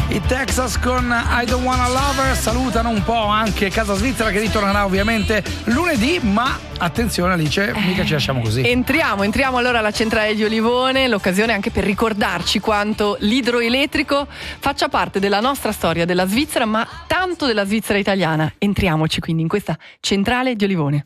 I Texas con I Don't Wanna Lover salutano un po' anche Casa Svizzera, che ritornerà ovviamente lunedì, ma attenzione Alice, mica ci lasciamo così. Entriamo allora alla centrale di Olivone, l'occasione anche per ricordarci quanto l'idroelettrico faccia parte della nostra storia, della Svizzera, ma tanto della Svizzera italiana. Entriamoci quindi in questa centrale di Olivone.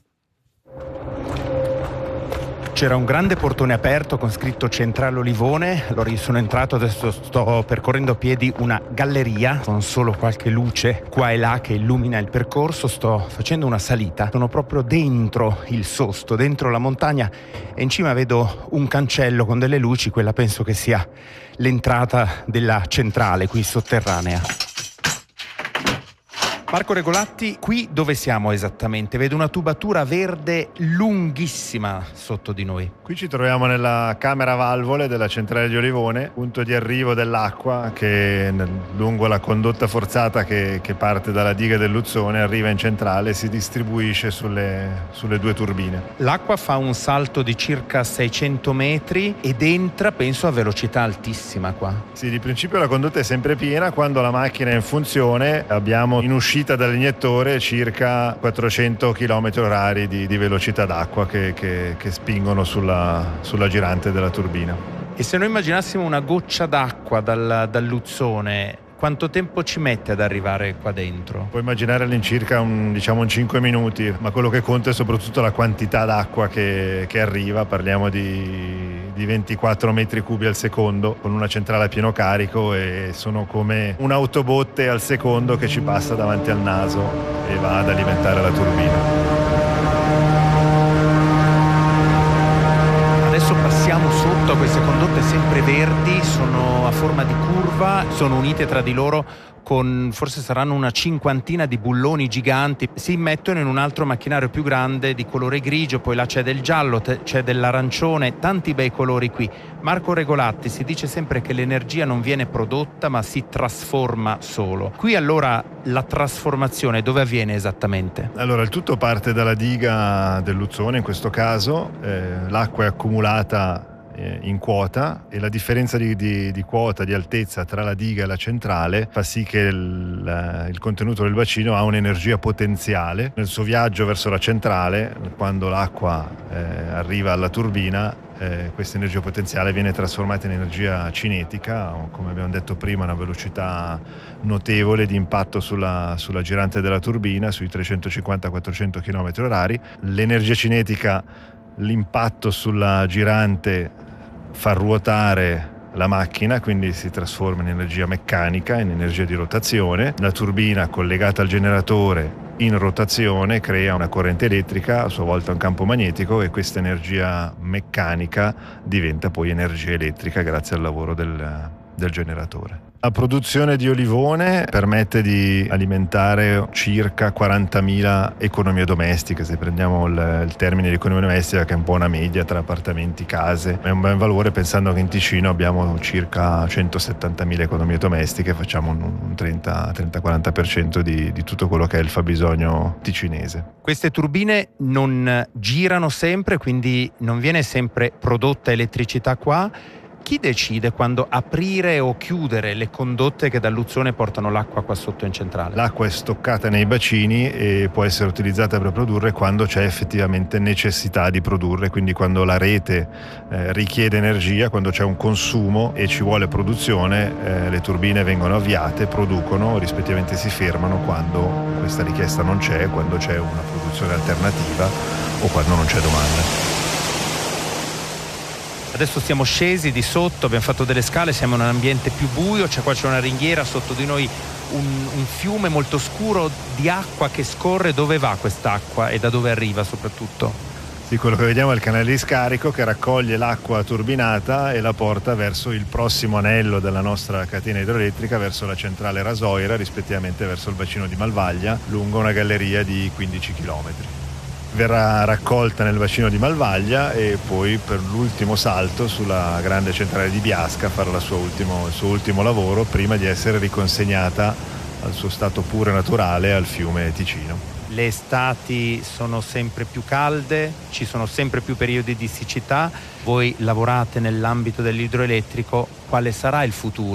C'era un grande portone aperto con scritto Centrale Olivone. Allora io sono entrato, adesso sto percorrendo a piedi una galleria con solo qualche luce qua e là che illumina il percorso. Sto facendo una salita, sono proprio dentro il Sosto, dentro la montagna, e in cima vedo un cancello con delle luci. Quella penso che sia l'entrata della centrale qui sotterranea. Marco Regolatti, qui dove siamo esattamente? Vedo una tubatura verde lunghissima sotto di noi. Qui ci troviamo nella camera valvole della centrale di Olivone, punto di arrivo dell'acqua che lungo la condotta forzata che parte dalla diga del Luzzone arriva in centrale e si distribuisce sulle due turbine. L'acqua fa un salto di circa 600 metri ed entra, penso, a velocità altissima qua. Sì, di principio la condotta è sempre piena. Quando la macchina è in funzione abbiamo in uscita dall'iniettore circa 400 km/h di velocità d'acqua che spingono sulla girante della turbina. E se noi immaginassimo una goccia d'acqua dal Luzzone, quanto tempo ci mette ad arrivare qua dentro? Puoi immaginare all'incirca un 5 minuti, ma quello che conta è soprattutto la quantità d'acqua che arriva. Parliamo di 24 metri cubi al secondo con una centrale a pieno carico, e sono come un'autobotte al secondo che ci passa davanti al naso e va ad alimentare la turbina. Adesso passiamo sotto a queste condotte sempre verdi, sono a forma di curva, sono unite tra di loro con forse saranno una cinquantina di bulloni giganti. Si immettono in un altro macchinario più grande di colore grigio, poi là c'è del giallo, c'è dell'arancione, tanti bei colori qui. Marco Regolatti, si dice sempre che l'energia non viene prodotta ma si trasforma solo. Qui allora la trasformazione dove avviene esattamente? Allora, il tutto parte dalla diga del Luzzone in questo caso. L'acqua è accumulata in quota, e la differenza di quota, di altezza tra la diga e la centrale fa sì che il contenuto del bacino ha un'energia potenziale. Nel suo viaggio verso la centrale, quando l'acqua arriva alla turbina, questa energia potenziale viene trasformata in energia cinetica, come abbiamo detto prima, a una velocità notevole di impatto sulla girante della turbina, sui 350-400 km/h. L'energia cinetica, l'impatto sulla girante fa ruotare la macchina, quindi si trasforma in energia meccanica, in energia di rotazione. La turbina collegata al generatore in rotazione crea una corrente elettrica, a sua volta un campo magnetico, e questa energia meccanica diventa poi energia elettrica grazie al lavoro del generatore. La produzione di Olivone permette di alimentare circa 40.000 economie domestiche. Se prendiamo il termine di economia domestica, che è un po' una media tra appartamenti, case, è un ben valore, pensando che in Ticino abbiamo circa 170.000 economie domestiche, facciamo un 30-40% di tutto quello che è il fabbisogno ticinese. Queste turbine non girano sempre, quindi non viene sempre prodotta elettricità qua. Chi decide quando aprire o chiudere le condotte che dal Luzzone portano l'acqua qua sotto in centrale? L'acqua è stoccata nei bacini e può essere utilizzata per produrre quando c'è effettivamente necessità di produrre, quindi quando la rete richiede energia, quando c'è un consumo e ci vuole produzione, le turbine vengono avviate, producono, rispettivamente si fermano quando questa richiesta non c'è, quando c'è una produzione alternativa o quando non c'è domanda. Adesso siamo scesi di sotto, abbiamo fatto delle scale, siamo in un ambiente più buio, c'è una ringhiera, sotto di noi un fiume molto scuro di acqua che scorre. Dove va quest'acqua e da dove arriva soprattutto? Sì, quello che vediamo è il canale di scarico che raccoglie l'acqua turbinata e la porta verso il prossimo anello della nostra catena idroelettrica, verso la centrale Rasoira, rispettivamente verso il bacino di Malvaglia, lungo una galleria di 15 km. Verrà raccolta nel bacino di Malvaglia e poi per l'ultimo salto sulla grande centrale di Biasca farà il suo ultimo lavoro prima di essere riconsegnata al suo stato puro e naturale al fiume Ticino. Le estati sono sempre più calde, ci sono sempre più periodi di siccità. Voi lavorate nell'ambito dell'idroelettrico, quale sarà il futuro?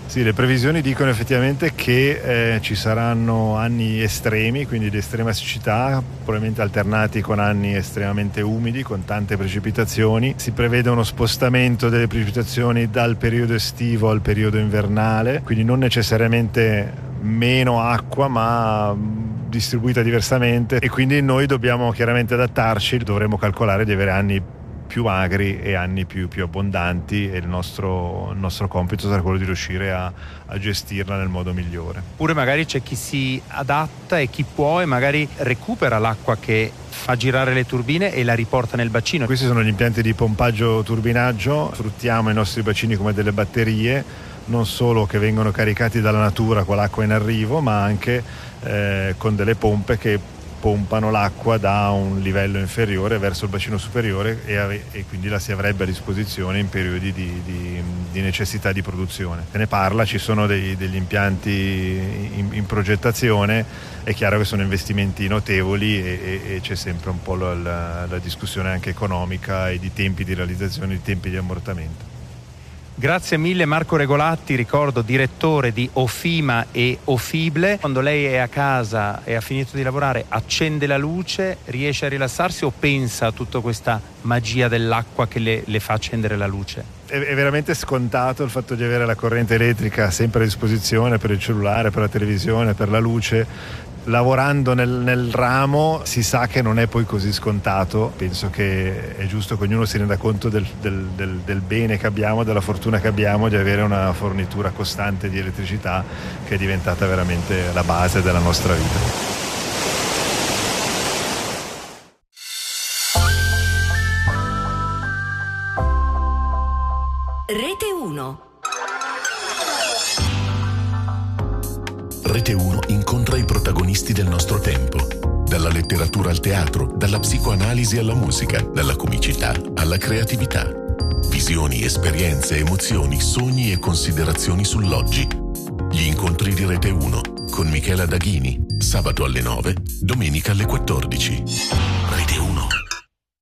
Sì, le previsioni dicono effettivamente che ci saranno anni estremi, quindi di estrema siccità, probabilmente alternati con anni estremamente umidi, con tante precipitazioni. Si prevede uno spostamento delle precipitazioni dal periodo estivo al periodo invernale, quindi non necessariamente meno acqua, ma distribuita diversamente, e quindi noi dobbiamo chiaramente adattarci, dovremo calcolare di avere anni più magri e anni più abbondanti, e il nostro compito sarà quello di riuscire a gestirla nel modo migliore. Oppure magari c'è chi si adatta e chi può e magari recupera l'acqua che fa girare le turbine e la riporta nel bacino. Questi sono gli impianti di pompaggio turbinaggio. Sfruttiamo i nostri bacini come delle batterie, non solo che vengono caricati dalla natura con l'acqua in arrivo, ma anche con delle pompe che pompano l'acqua da un livello inferiore verso il bacino superiore, e quindi la si avrebbe a disposizione in periodi di necessità di produzione. Se ne parla, ci sono degli impianti in progettazione, è chiaro che sono investimenti notevoli e c'è sempre un po' la discussione anche economica e di tempi di realizzazione, di tempi di ammortamento. Grazie mille Marco Regolatti, ricordo direttore di Ofima e Ofible. Quando lei è a casa e ha finito di lavorare, accende la luce, riesce a rilassarsi o pensa a tutta questa magia dell'acqua che le fa accendere la luce? È veramente scontato il fatto di avere la corrente elettrica sempre a disposizione per il cellulare, per la televisione, per la luce. Lavorando nel ramo si sa che non è poi così scontato. Penso che è giusto che ognuno si renda conto del bene che abbiamo, della fortuna che abbiamo di avere una fornitura costante di elettricità che è diventata veramente la base della nostra vita. Rete 1. Rete 1 incontra i protagonisti del nostro tempo. Dalla letteratura al teatro, dalla psicoanalisi alla musica, dalla comicità alla creatività. Visioni, esperienze, emozioni, sogni e considerazioni sull'oggi. Gli incontri di Rete 1 con Michela Daghini, sabato alle 9, domenica alle 14. Rete 1.